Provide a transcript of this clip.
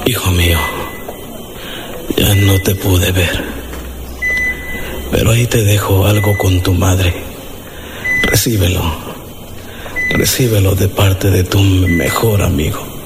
Hijo mío, ya no te pude ver, pero ahí te dejo algo con tu madre. Recíbelo de parte de tu mejor amigo.